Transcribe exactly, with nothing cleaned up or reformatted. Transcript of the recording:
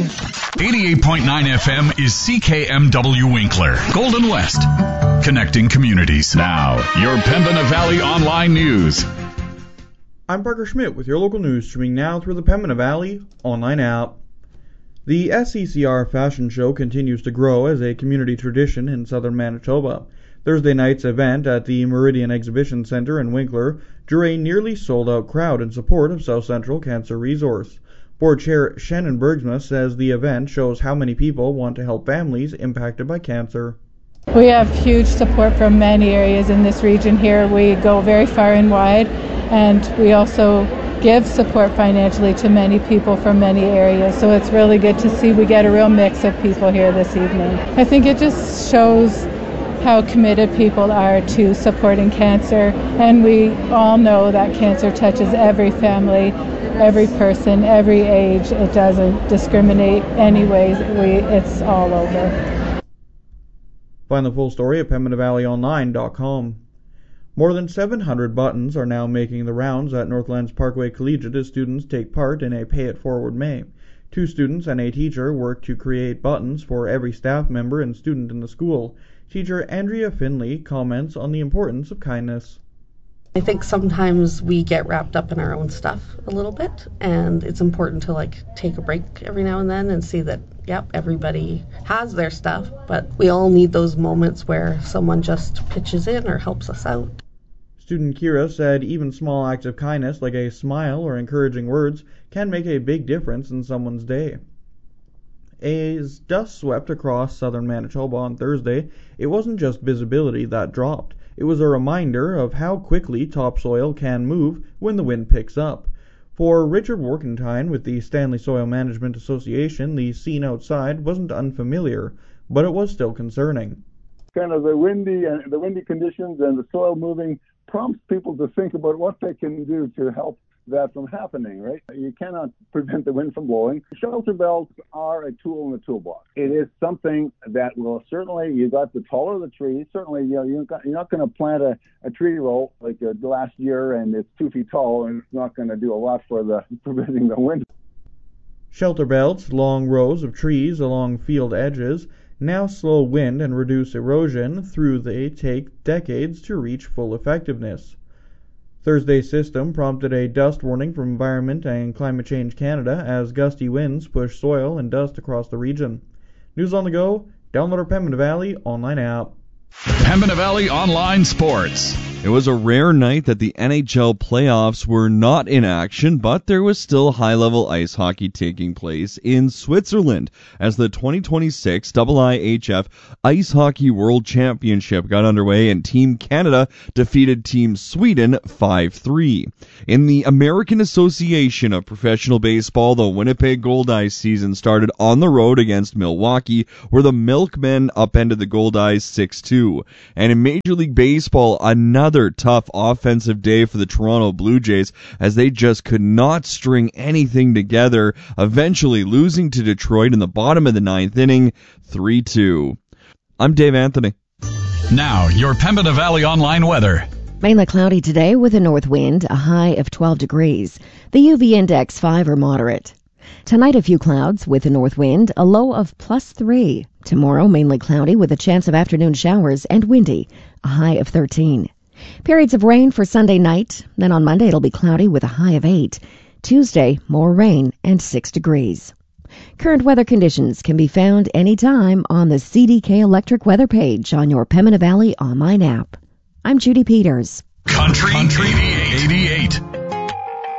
eighty-eight point nine F M is C K M W Winkler, Golden West, connecting communities. Now, your Pembina Valley Online News. I'm Parker Schmidt with your local news, streaming now through the Pembina Valley Online app. The S C C R Fashion Show continues to grow as a community tradition in southern Manitoba. Thursday night's event at the Meridian Exhibition Centre in Winkler drew a nearly sold-out crowd in support of South Central Cancer Resource. Board Chair Shannon Bergsma says the event shows how many people want to help families impacted by cancer. We have huge support from many areas in this region here. We go very far and wide, and we also give support financially to many people from many areas. So it's really good to see we get a real mix of people here this evening. I think it just shows how committed people are to supporting cancer, and we all know that cancer touches every family, every person, every age. It doesn't discriminate anyways. We, it's all over. Find the full story at pembina valley online dot com. More than seven hundred buttons are now making the rounds at Northlands Parkway Collegiate as students take part in a Pay It Forward May. Two students and a teacher work to create buttons for every staff member and student in the school. Teacher Andrea Finley comments on the importance of kindness. I think sometimes we get wrapped up in our own stuff a little bit, and it's important to like take a break every now and then and see that, yep, everybody has their stuff, but we all need those moments where someone just pitches in or helps us out. Student Kira said even small acts of kindness like a smile or encouraging words can make a big difference in someone's day. As dust swept across southern Manitoba on Thursday, it wasn't just visibility that dropped. It was a reminder of how quickly topsoil can move when the wind picks up. For Richard Workentine with the Stanley Soil Management Association, the scene outside wasn't unfamiliar, but it was still concerning. Kind of the windy and the windy conditions and the soil moving prompts people to think about what they can do to help that from happening, right? You cannot prevent the wind from blowing. Shelter belts are a tool in the toolbox. It is something that will certainly, you got the taller the tree, certainly, you know, you're not, you're not going to plant a, a tree row like uh, last year and it's two feet tall and it's not going to do a lot for the preventing the wind. Shelter belts, long rows of trees along field edges, now slow wind and reduce erosion through they take decades to reach full effectiveness. Thursday's system prompted a dust warning from Environment and Climate Change Canada as gusty winds push soil and dust across the region. News on the go, download our Pembina Valley online app. Pembina Valley Online Sports. It was a rare night that the N H L playoffs were not in action, but there was still high-level ice hockey taking place in Switzerland as the twenty twenty-six I I H F Ice Hockey World Championship got underway and Team Canada defeated Team Sweden five three. In the American Association of Professional Baseball, the Winnipeg Goldeyes season started on the road against Milwaukee, where the Milkmen upended the Goldeyes six two. And in Major League Baseball, another tough offensive day for the Toronto Blue Jays as they just could not string anything together, eventually losing to Detroit in the bottom of the ninth inning, three two. I'm Dave Anthony. Now, your Pembina Valley Online weather. Mainly cloudy today with a north wind, a high of twelve degrees. The U V index five or moderate. Tonight a few clouds with a north wind, a low of plus three. Tomorrow mainly cloudy with a chance of afternoon showers and windy, a high of thirteen. Periods of rain for Sunday night. Then on Monday it'll be cloudy with a high of eight. Tuesday, more rain and six degrees. Current weather conditions can be found anytime on the C D K Electric weather page on your Pembina Valley online app. I'm Judy Peters. Country, Country